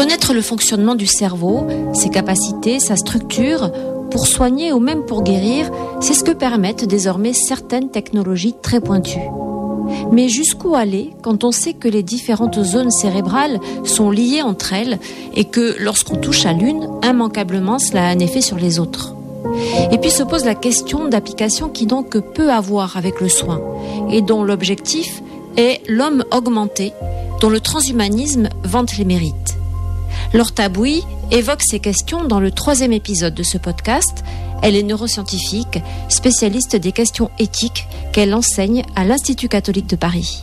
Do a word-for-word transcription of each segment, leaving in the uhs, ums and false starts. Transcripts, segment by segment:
Connaître le fonctionnement du cerveau, ses capacités, sa structure, pour soigner ou même pour guérir, c'est ce que permettent désormais certaines technologies très pointues. Mais jusqu'où aller quand on sait que les différentes zones cérébrales sont liées entre elles et que lorsqu'on touche à l'une, immanquablement cela a un effet sur les autres. Et puis se pose la question d'application qui donc peut avoir avec le soin et dont l'objectif est l'homme augmenté, dont le transhumanisme vante les mérites. Laure Tabouy évoque ces questions dans le troisième épisode de ce podcast. Elle est neuroscientifique, spécialiste des questions éthiques qu'elle enseigne à l'Institut catholique de Paris.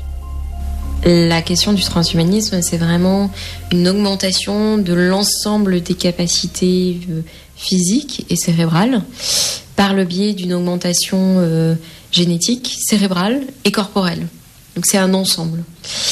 La question du transhumanisme, c'est vraiment une augmentation de l'ensemble des capacités physiques et cérébrales par le biais d'une augmentation euh, génétique, cérébrale et corporelle. Donc c'est un ensemble.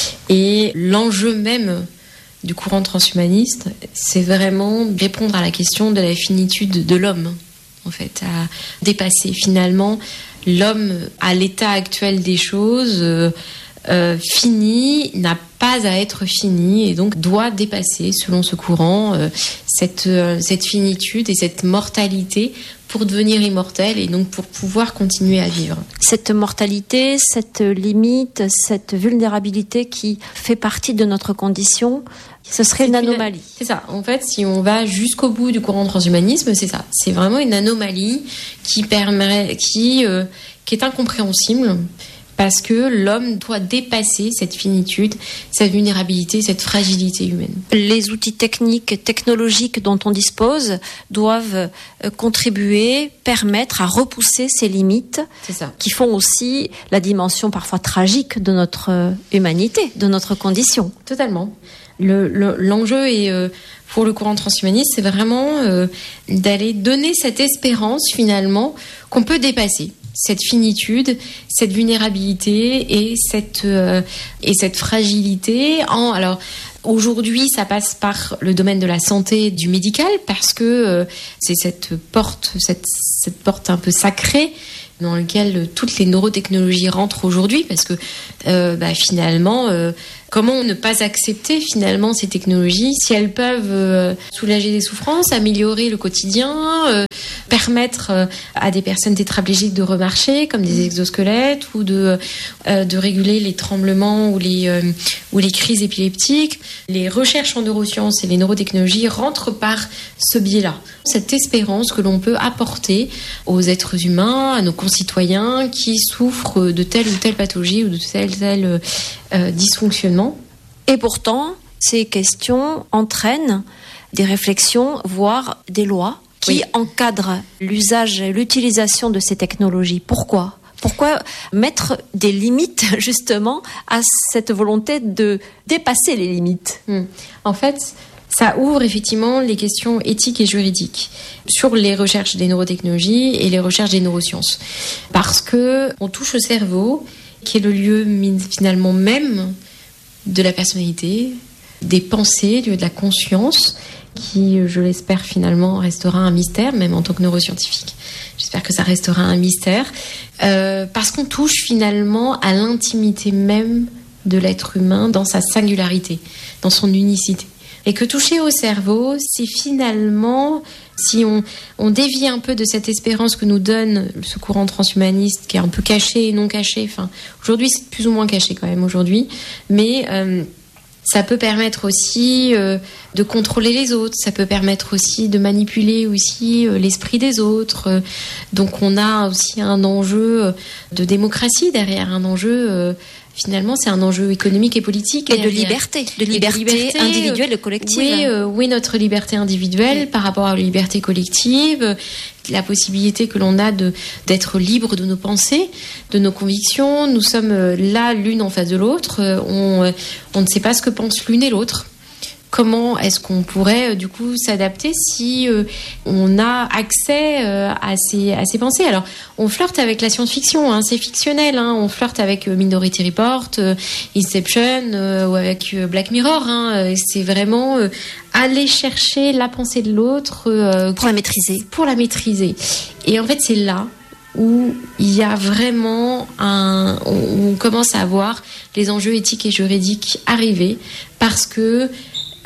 Et l'enjeu même du courant transhumaniste, c'est vraiment répondre à la question de la finitude de l'homme, en fait, à dépasser finalement l'homme à l'état actuel des choses, euh, euh, fini, n'a pas à être fini et donc doit dépasser, selon ce courant, euh, cette, euh, cette finitude et cette mortalité pour devenir immortel et donc pour pouvoir continuer à vivre. Cette mortalité, cette limite, cette vulnérabilité qui fait partie de notre condition, ce serait c'est une anomalie. C'est ça. En fait, si on va jusqu'au bout du courant transhumanisme, c'est ça. C'est vraiment une anomalie qui permet, qui, euh, qui est incompréhensible. Parce que l'homme doit dépasser cette finitude, sa vulnérabilité, cette fragilité humaine. Les outils techniques, technologiques dont on dispose doivent contribuer, permettre à repousser ces limites. C'est ça. Qui font aussi la dimension parfois tragique de notre humanité, de notre condition. Totalement. Le, le, l'enjeu est, euh, pour le courant transhumaniste, c'est vraiment euh, d'aller donner cette espérance finalement qu'on peut dépasser cette finitude, cette vulnérabilité et cette euh, et cette fragilité. En alors aujourd'hui, ça passe par le domaine de la santé, du médical, parce que euh, c'est cette porte, cette cette porte un peu sacrée dans laquelle toutes les neurotechnologies rentrent aujourd'hui, parce que euh, bah, finalement, euh, comment ne pas accepter finalement ces technologies si elles peuvent euh, soulager des souffrances, améliorer le quotidien, euh, permettre euh, à des personnes tétraplégiques de remarcher comme des exosquelettes ou de euh, de réguler les tremblements ou les euh, ou les crises épileptiques. Les recherches en neurosciences et les neurotechnologies rentrent par ce biais-là. Cette espérance que l'on peut apporter aux êtres humains, à nos concitoyens qui souffrent de telle ou telle pathologie ou de tel ou tel euh, dysfonctionnement. Et pourtant, ces questions entraînent des réflexions, voire des lois qui oui. encadrent l'usage et l'utilisation de ces technologies. Pourquoi ? Pourquoi mettre des limites, justement, à cette volonté de dépasser les limites ? mmh. En fait, ça ouvre effectivement les questions éthiques et juridiques sur les recherches des neurotechnologies et les recherches des neurosciences. Parce que on touche au cerveau, qui est le lieu finalement même de la personnalité, des pensées, lieu de la conscience, qui, je l'espère, finalement restera un mystère, même en tant que neuroscientifique. J'espère que ça restera un mystère, euh, parce qu'on touche finalement à l'intimité même de l'être humain dans sa singularité, dans son unicité. Et que toucher au cerveau, c'est finalement, si on, on dévie un peu de cette espérance que nous donne ce courant transhumaniste, qui est un peu caché et non caché, enfin, aujourd'hui c'est plus ou moins caché quand même aujourd'hui, mais euh, ça peut permettre aussi euh, de contrôler les autres, ça peut permettre aussi de manipuler aussi euh, l'esprit des autres. Euh, donc on a aussi un enjeu de démocratie derrière, un enjeu... Euh, Finalement, c'est un enjeu économique et politique. Et de liberté, de liberté, de liberté individuelle et collective. Oui, euh, oui, notre liberté individuelle oui. par rapport à la liberté collective, la possibilité que l'on a de, d'être libre de nos pensées, de nos convictions. Nous sommes là, l'une en face de l'autre. On, on ne sait pas ce que pense l'une et l'autre. Comment est-ce qu'on pourrait du coup s'adapter si euh, on a accès euh, à ces à ces pensées? Alors on flirte avec la science-fiction, hein, c'est fictionnel, hein, on flirte avec euh, Minority Report, euh, Inception euh, ou avec euh, Black Mirror. Hein, c'est vraiment euh, aller chercher la pensée de l'autre euh, pour la maîtriser. Pour la maîtriser. Et en fait c'est là où il y a vraiment un, on commence à voir les enjeux éthiques et juridiques arriver parce que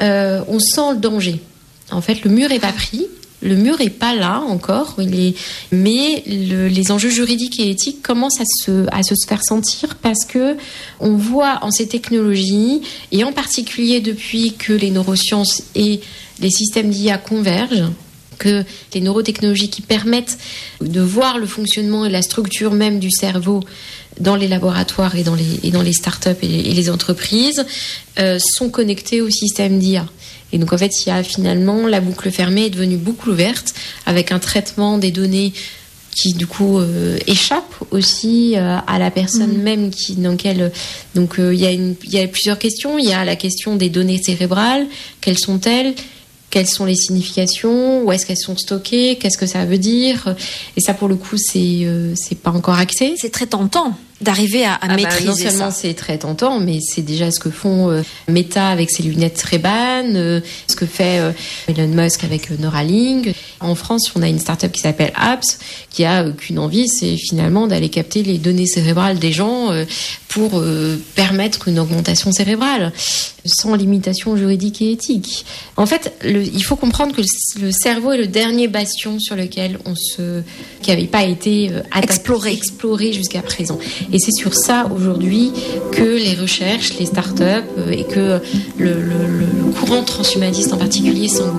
euh, on sent le danger. En fait, le mur est pas pris. Le mur est pas là encore, il est... mais le, les enjeux juridiques et éthiques commencent à se, à se faire sentir parce que on voit en ces technologies, et en particulier depuis que les neurosciences et les systèmes d'I A convergent, que les neurotechnologies qui permettent de voir le fonctionnement et la structure même du cerveau dans les laboratoires et dans les, et dans les startups et les, et les entreprises euh, sont connectées au système d'I A. Et donc en fait, il y a finalement la boucle fermée est devenue boucle ouverte avec un traitement des données qui du coup euh, échappe aussi euh, à la personne mmh. même qui dans quelle donc euh, il y a une il y a plusieurs questions. Il y a la question des données cérébrales, quelles sont-elles? Quelles sont les significations? Où est-ce qu'elles sont stockées? Qu'est-ce que ça veut dire? Et ça, pour le coup, c'est euh, c'est pas encore axé. C'est très tentant d'arriver à, à ah maîtriser bah, non seulement ça. C'est très tentant, mais c'est déjà ce que font euh, Meta avec ses lunettes Ray-Ban, euh, ce que fait euh, Elon Musk avec euh, Neuralink. En France, on a une start-up qui s'appelle Apps, qui a euh, qu'une envie, c'est finalement d'aller capter les données cérébrales des gens euh, pour euh, permettre une augmentation cérébrale, sans limitation juridique et éthique. En fait, le, il faut comprendre que le, le cerveau est le dernier bastion sur lequel on se, qui n'avait pas été euh, attaqué, exploré, exploré jusqu'à présent. Et c'est sur ça aujourd'hui que les recherches, les startups euh, et que le, le, le courant transhumaniste en particulier s'engouffrent.